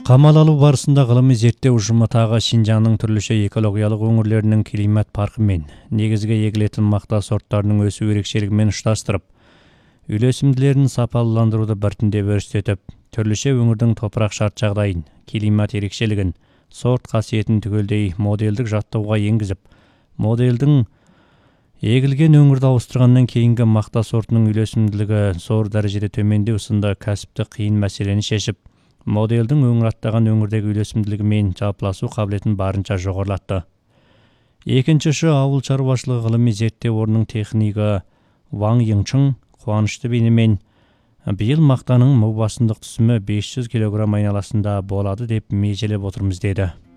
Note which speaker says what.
Speaker 1: Камал алуу барысында ғылыми зерттеу ұжымы тағы Шинжаңның түрліше экологиялық өңірлерінің климат парқымен, негізгі егілетін мақта сорттарының өсу ерекшелігімен ұштастырып, үйлесімділерін сапалыландыруды біртіндеп өрістетіп, түрліше өңірдің топырақ шарт жағдайын, климат ерекшелігін, сорт қасиетін түгелдей модельдік жаттауға енгізіп, модельдің егілген өңірді ауыстырғаннан кейінгі мақта сортының үйлесімділігі зор дәрежеде төмендеу сынды кәсіпті қиын мәселені шешіп, модельдің өңір аттаған өңірдегі үйлесімділігі мен жалпыласу қабілетін барынша жоғарылатты. Екіншісі ауыл шаруашылығы ғылыми зерттеу орнының технигі Ваң Йыңчың қуанышты бейнемен биыл мақтаның мұу басымдық түсімі 500 кг айналасында болады деп межелеп отырмыз деді.